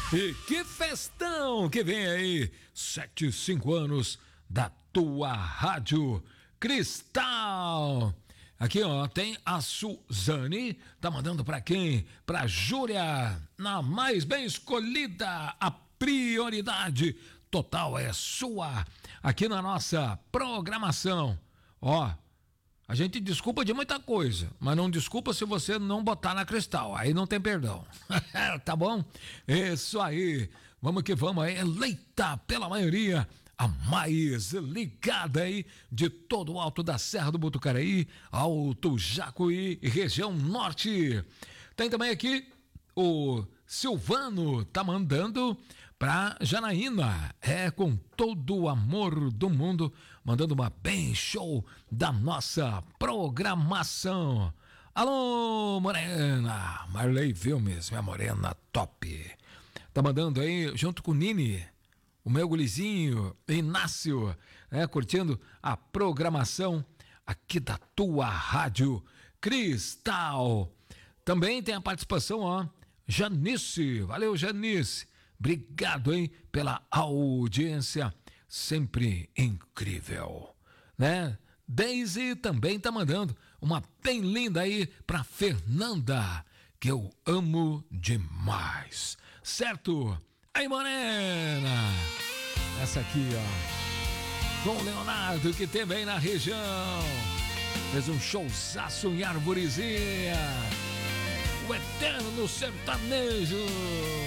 E que festão que vem aí, 75 anos da tua rádio Cristal. Aqui, ó, tem a Suzane, tá mandando pra quem? Pra Júlia, na mais bem escolhida, a prioridade total é sua, aqui na nossa programação. Ó, a gente desculpa de muita coisa, mas não desculpa se você não botar na Cristal, aí não tem perdão. Tá bom? Isso aí, vamos que vamos, é eleita pela maioria a mais ligada aí de todo o alto da Serra do Botucaraí, Alto Jacuí, região norte. Tem também aqui o Silvano, tá mandando pra Janaína, com todo o amor do mundo, mandando uma bem show da nossa programação. Alô, Morena, Marley Filmes, minha morena top. Tá mandando aí, junto com o Nini, o meu gurizinho, Inácio, curtindo a programação aqui da tua rádio Cristal. Também tem a participação, ó, Janice, valeu Janice, obrigado, hein, pela audiência, sempre incrível, né? Daisy também tá mandando uma bem linda aí pra Fernanda, que eu amo demais, certo? Aí, Morena, essa aqui, ó, com o Leonardo, que teve aí na região, fez um showzaço em Arvorezinha, o eterno sertanejo.